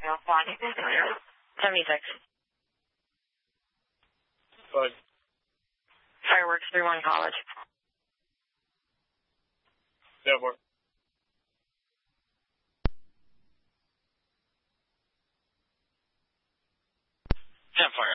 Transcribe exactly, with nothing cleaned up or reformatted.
seventy-six. Good. Fireworks, three one College. Yeah, work. ten fire.